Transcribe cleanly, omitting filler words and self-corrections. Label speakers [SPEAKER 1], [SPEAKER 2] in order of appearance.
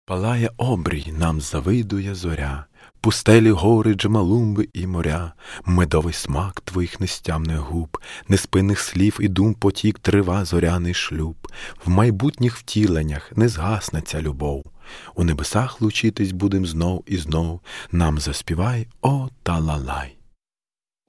[SPEAKER 1] Палає обрій, нам завидує зоря, пустелі, гори, Джомолунги і моря, медовий смак твоїх нестямних губ, неспинних слів і дум потік трива зоряний шлюб. В майбутніх втіленнях не згасне ця любов. У небесах лучитись будем знов і знов, нам заспівай, о талалай.